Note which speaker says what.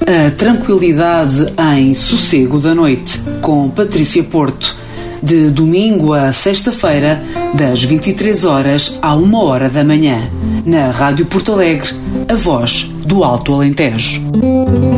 Speaker 1: A tranquilidade em Sossego da Noite, com Patrícia Porto, de domingo a sexta-feira, das 23 horas à 1h da manhã, na Rádio Porto Alegre, a voz do Alto Alentejo.